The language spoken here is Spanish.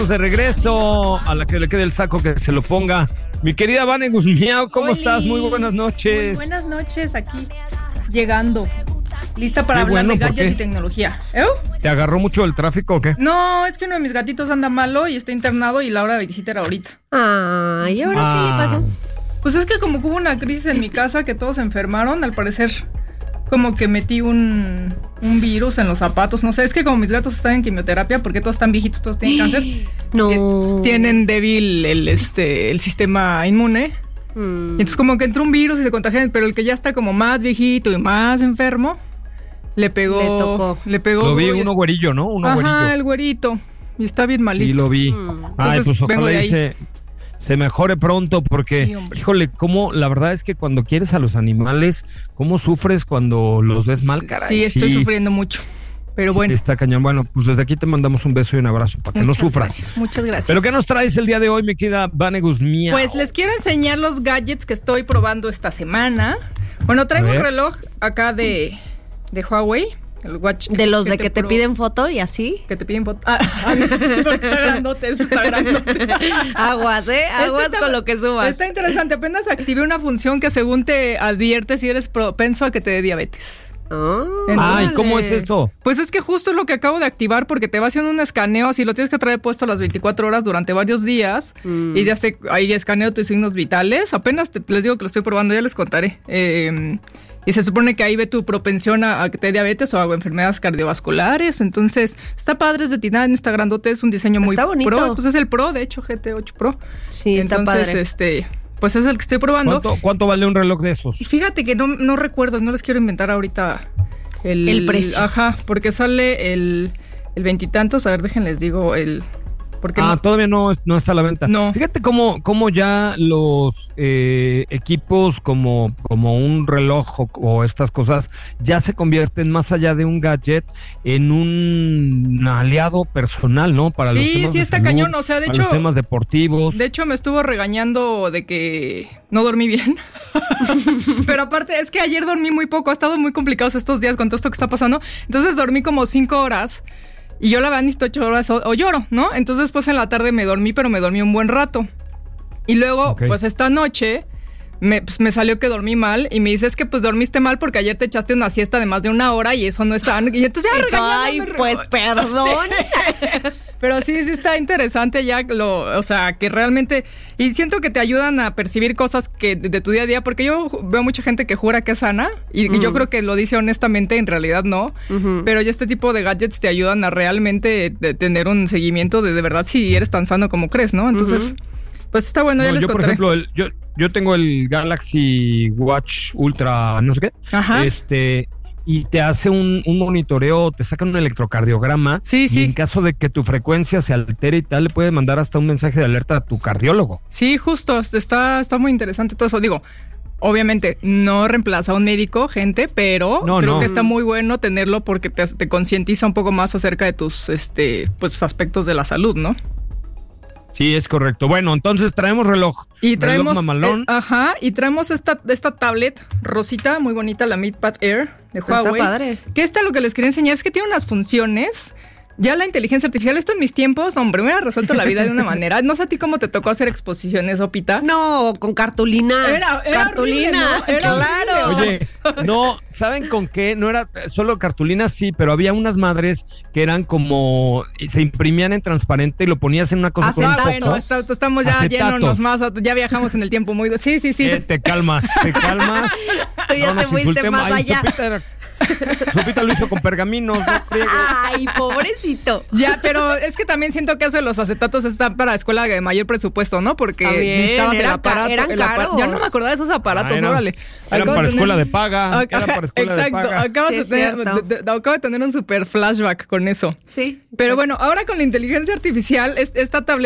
De regreso, a la que le quede el saco que se lo ponga. Mi querida Vane Guzmiao, ¿cómo estás? Muy buenas noches. Muy buenas noches, aquí llegando. Lista para hablar de gadgets y tecnología. ¿Te agarró mucho el tráfico o qué? No, es que uno de mis gatitos anda malo y está internado y la hora de visita era ahorita. ¿Y ahora qué le pasó? Pues es que como hubo una crisis en mi casa que todos se enfermaron, al parecer como que metí un virus en los zapatos, no sé, es que como mis gatos están en quimioterapia, porque todos están viejitos, todos tienen cáncer, tienen débil el sistema inmune, y entonces como que entró un virus y se contagian, pero el que ya está como más viejito y más enfermo, le pegó. Lo vi, uno güerillo, ¿no? Güerillo. El güerito, y está bien malito. Sí, lo vi. Ay, pues ojalá se mejore pronto, porque, sí, híjole, la verdad es que cuando quieres a los animales, cómo sufres cuando los ves mal, caray. Sí, estoy sufriendo mucho, pero bueno. Está cañón. Bueno, pues desde aquí te mandamos un beso y un abrazo para que no sufras. Muchas gracias. ¿Pero qué nos traes el día de hoy, mi querida Vane Guzmiao? Pues les quiero enseñar los gadgets que estoy probando esta semana. Bueno, traigo un reloj acá de Huawei. El watch. De los de que te piden foto y así. Que te piden foto. Sí, porque está grandote, está grandote. Aguas, Aguas con lo que subas. Está interesante. Apenas activé una función que según te advierte si eres propenso a que te dé diabetes. ¿Y cómo es eso? Pues es que justo es lo que acabo de activar, porque te va haciendo un escaneo, así lo tienes que traer puesto a las 24 horas durante varios días, y ya ahí escaneo tus signos vitales. Apenas les digo que lo estoy probando, ya les contaré. Y se supone que ahí ve tu propensión a que te dé diabetes o a enfermedades cardiovasculares. Entonces, está padre, es de titanio, está grandote, es un diseño muy bonito. Pro. Pues es el Pro, de hecho, GT8 Pro. Sí, está padre. Entonces, pues es el que estoy probando. ¿Cuánto vale un reloj de esos? Y fíjate que no recuerdo, no les quiero inventar ahorita el precio. Ajá, porque sale el veintitantos. A ver, déjenles digo todavía no está a la venta. No. Fíjate cómo ya los equipos como un reloj o estas cosas ya se convierten más allá de un gadget en un aliado personal, ¿no? Para los temas de está salud, cañón, o sea, de hecho, los temas deportivos. De hecho, me estuvo regañando de que no dormí bien. Pero aparte, es que ayer dormí muy poco, ha estado muy complicado estos días con todo esto que está pasando. Entonces dormí como 5 horas. Y yo la verdad necesito 8 horas o lloro, ¿no? Entonces después en la tarde me dormí, pero me dormí un buen rato. Y luego, pues esta noche, me salió que dormí mal. Y me dice, es que pues dormiste mal porque ayer te echaste una siesta de más de 1 hora y eso no es sano. Y entonces ya regañándome. Pues perdón. Sí. Pero sí está interesante ya, o sea, que realmente... Y siento que te ayudan a percibir cosas que de tu día a día, porque yo veo mucha gente que jura que es sana, y yo creo que lo dice honestamente, en realidad no. Pero ya este tipo de gadgets te ayudan a realmente tener un seguimiento de verdad si eres tan sano como crees, ¿no? Entonces, pues está bueno, ya les contaré. Por ejemplo, yo tengo el Galaxy Watch Ultra, no sé qué. Ajá. Y te hace un monitoreo, te saca un electrocardiograma. Sí. Y en caso de que tu frecuencia se altere y tal, le puede mandar hasta un mensaje de alerta a tu cardiólogo. Sí, justo, está muy interesante todo eso. Digo, obviamente no reemplaza a un médico, gente, pero creo que está muy bueno tenerlo porque te concientiza un poco más acerca de tus pues aspectos de la salud, ¿no? Sí, es correcto. Bueno, entonces traemos reloj. Y traemos mamalón. Y traemos esta tablet rosita, muy bonita, la MatePad Air de Huawei. Está padre. Que lo que les quería enseñar es que tiene unas funciones. Ya la inteligencia artificial, esto en mis tiempos, hombre, me hubiera resuelto la vida de una manera. No sé a ti cómo te tocó hacer exposiciones, Opita. No, con cartulina. Era cartulina, horrible, ¿no? claro. Oye, no, ¿saben con qué? No era solo cartulina, sí, pero había unas madres que eran como, se imprimían en transparente y lo ponías en una cosa con un foco. Bueno, estamos ya yéndonos más, ya viajamos en el tiempo muy... Sí. Te calmas. Tú ya te fuiste más allá. Sopita lo hizo con pergaminos, ¿no? Ay, pobrecito. Ya, pero es que también siento que eso de los acetatos están para escuela de mayor presupuesto, ¿no? Porque necesitabas el aparato. Eran caros. Ya no me acordaba de esos aparatos, órale. Eran para escuela de paga. Exacto. Acabo de tener un super flashback con eso. Sí. Pero bueno, ahora con la inteligencia artificial, esta tableta